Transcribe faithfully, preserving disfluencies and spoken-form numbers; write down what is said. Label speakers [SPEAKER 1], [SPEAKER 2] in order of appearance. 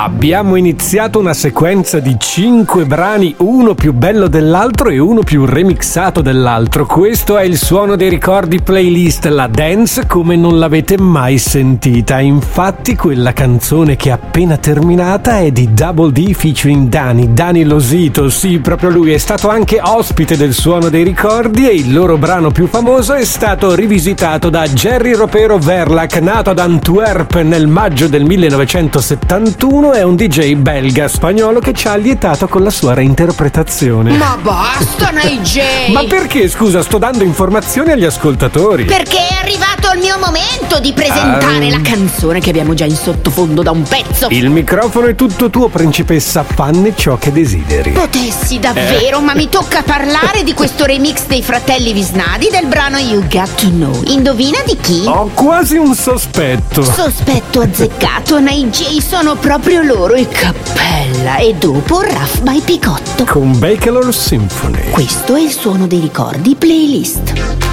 [SPEAKER 1] Abbiamo iniziato una sequenza di cinque brani, uno più bello dell'altro e uno più remixato dell'altro. Questo è il Suono dei Ricordi playlist, la dance come non l'avete mai sentita. Infatti quella canzone che è appena terminata è di Double D featuring Dani, Dani Losito, sì, proprio lui, è stato anche ospite del Suono dei Ricordi e il loro brano più famoso è stato rivisitato da Jerry Ropero Verlac, nato ad Antwerp nel maggio del millenovecentosettantuno. È un D J belga spagnolo che ci ha allietato con la sua reinterpretazione.
[SPEAKER 2] Ma basta, N J!
[SPEAKER 1] Ma perché, scusa, sto dando informazioni agli ascoltatori?
[SPEAKER 2] Perché è arrivato il mio momento di presentare um... la canzone che abbiamo già in sottofondo da un pezzo.
[SPEAKER 1] Il microfono è tutto tuo, principessa, fanne ciò che desideri.
[SPEAKER 2] Potessi davvero, eh. ma mi tocca parlare di questo remix dei fratelli Visnadi del brano You Got to Know. Indovina di chi?
[SPEAKER 1] Ho quasi un sospetto.
[SPEAKER 2] Sospetto azzeccato, N J, sono proprio loro, e Cappella, e dopo Raf by Picotto
[SPEAKER 1] con Bakelor Symphony.
[SPEAKER 2] Questo è il Suono dei Ricordi playlist.